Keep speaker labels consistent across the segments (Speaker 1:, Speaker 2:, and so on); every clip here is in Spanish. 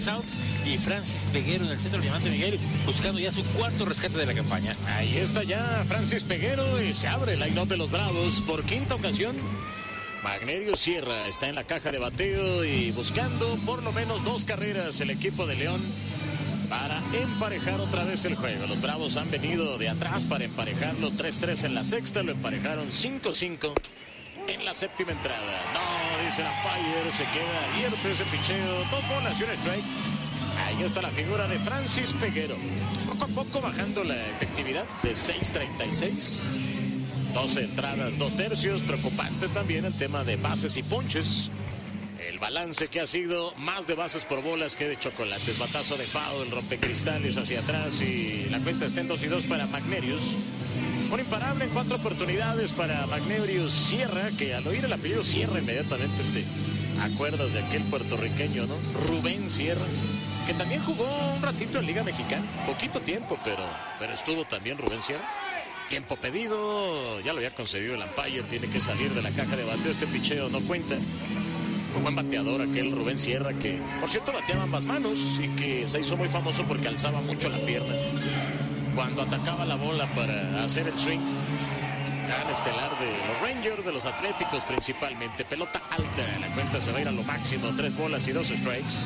Speaker 1: bases outs y Francis Peguero en el centro, Diamante Miguel, buscando ya su cuarto rescate de la campaña.
Speaker 2: Ahí está ya Francis Peguero y se abre el line-up de los Bravos por quinta ocasión. Magnerio Sierra está en la caja de bateo y buscando por lo menos 2 carreras el equipo de León para emparejar otra vez el juego. Los Bravos han venido de atrás para emparejarlo 3-3 en la sexta, lo emparejaron 5-5 en la séptima entrada. No, dice el umpire, se queda abierto ese picheo, 2 bolas y un strike. Ahí está la figura de Francis Peguero, poco a poco bajando la efectividad de 6.36. 12 entradas, 2 tercios. Preocupante también el tema de bases y ponches. El balance que ha sido más de bases por bolas que de chocolates. Batazo de foul, rompecristales hacia atrás y la cuenta está en 2-2 para Magnerius. Un imparable en 4 oportunidades para Magnerius Sierra, que al oír el apellido Sierra inmediatamente te acuerdas de aquel puertorriqueño, ¿no? Rubén Sierra, que también jugó un ratito en Liga Mexicana. Poquito tiempo, pero estuvo también Rubén Sierra. Tiempo pedido, ya lo había concedido el umpire, tiene que salir de la caja de bateo, este picheo no cuenta. Un buen bateador aquel Rubén Sierra, que por cierto bateaba ambas manos y que se hizo muy famoso porque alzaba mucho la pierna cuando atacaba la bola para hacer el swing. Gran estelar de los Rangers, de los Atléticos principalmente, pelota alta, la cuenta se va a ir a lo máximo, 3 bolas y 2 strikes.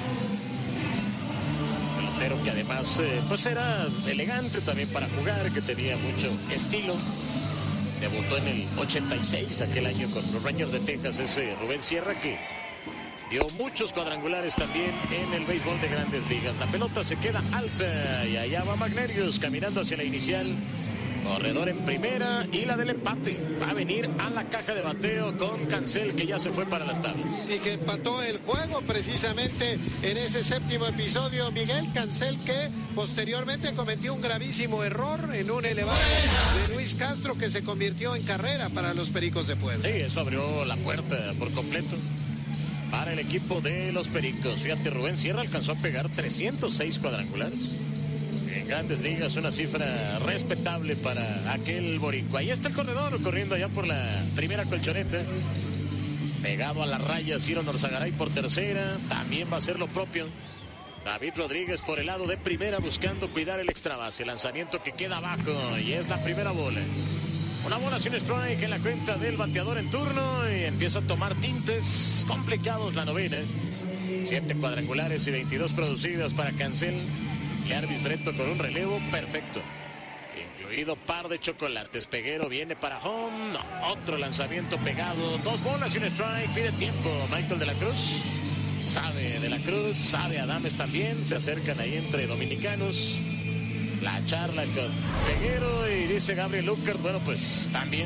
Speaker 2: Pelotero que además pues era elegante también para jugar, que tenía mucho estilo. Debutó en el 86, aquel año con los Rangers de Texas, ese Rubén Sierra, que dio muchos cuadrangulares también en el béisbol de Grandes Ligas. La pelota se queda alta y allá va Magnerius caminando hacia la inicial. Corredor en primera y la del empate va a venir a la caja de bateo con Cancel, que ya se fue para las tablas.
Speaker 3: Y que empató el juego precisamente en ese séptimo episodio. Miguel Cancel, que posteriormente cometió un gravísimo error en un elevado de Luis Castro, que se convirtió en carrera para los Pericos de Puebla.
Speaker 2: Sí, eso abrió la puerta por completo para el equipo de los Pericos. Fíjate, Rubén Sierra alcanzó a pegar 306 cuadrangulares. En Grandes Ligas, una cifra respetable para aquel boricua. Ahí está el corredor corriendo allá por la primera colchoneta. Pegado a la raya, Ciro Norzagaray por tercera. También va a hacer lo propio David Rodríguez por el lado de primera, buscando cuidar el extra base. Lanzamiento que queda abajo y es la primera bola. Una bola sin strike en la cuenta del bateador en turno y empieza a tomar tintes complicados la novena. 7 cuadrangulares y 22 producidas para Cancel. Jarvis Brento con un relevo perfecto, incluido par de chocolates. Peguero viene para home, no, otro lanzamiento pegado, 2 bolas y un strike. Pide tiempo Michael de la Cruz, sabe de la Cruz, sabe Adames también, se acercan ahí entre dominicanos. La charla con Peguero y dice Gabriel Luckert, bueno, pues también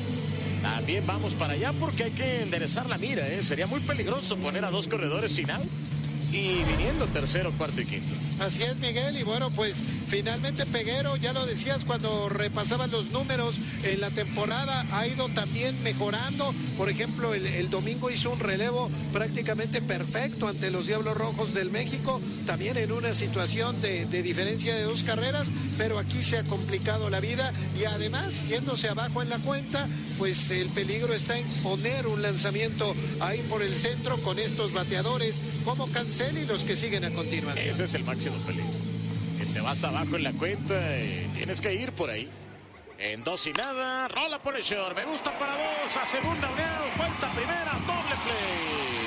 Speaker 2: vamos para allá porque hay que enderezar la mira, ¿eh? Sería muy peligroso poner a 2 corredores sin out y viniendo tercero, cuarto y quinto.
Speaker 3: Así es, Miguel, y bueno, pues finalmente Peguero, ya lo decías cuando repasaban los números en la temporada, ha ido también mejorando. Por ejemplo, el domingo hizo un relevo prácticamente perfecto ante los Diablos Rojos del México, también en una situación de diferencia de 2 carreras, pero aquí se ha complicado la vida y además, yéndose abajo en la cuenta, pues el peligro está en poner un lanzamiento ahí por el centro con estos bateadores como Cancel y los que siguen a continuación.
Speaker 2: Ese es el máximo peligro. Que te vas abajo en la cuenta y tienes que ir por ahí. En 2-0, rola por el short. Me gusta para 2, a segunda Uneo, cuenta primera, doble play.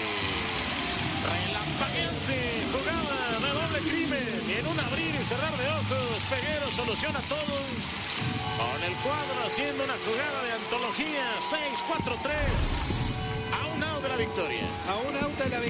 Speaker 2: Relampagueante, jugada de doble crimen. Y en un abrir y cerrar de ojos, Peguero soluciona todo. Con el cuadro haciendo una jugada de antología, 6-4-3. A un out de la victoria.
Speaker 3: A un out de la victoria.